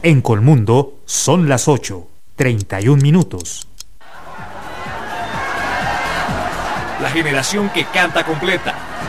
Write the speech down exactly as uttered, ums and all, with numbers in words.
En Colmundo son las ocho, treinta y un minutos. La generación que canta completa.